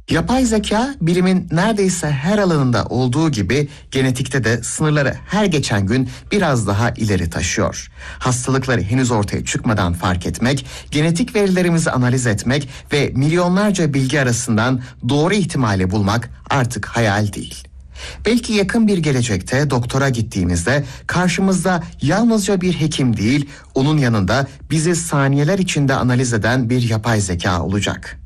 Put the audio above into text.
Yapay zeka bilimin neredeyse her alanında olduğu gibi genetikte de sınırları her geçen gün biraz daha ileri taşıyor. Hastalıkları henüz ortaya çıkmadan fark etmek, genetik verilerimizi analiz etmek ve milyonlarca bilgi arasından doğru ihtimali bulmak artık hayal değil. Belki yakın bir gelecekte doktora gittiğimizde karşımızda yalnızca bir hekim değil, onun yanında bizi saniyeler içinde analiz eden bir yapay zeka olacak.